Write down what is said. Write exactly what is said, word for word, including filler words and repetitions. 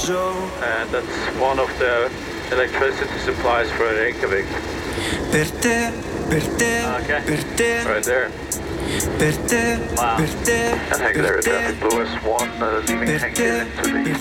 And that's one of the electricity supplies for Reykjavik. Per te, per te, Okay, per te, right there. per te, Wow. per te, And Hank per there, te, traffic Lewis one, uh, leaving per Hank te, here into the per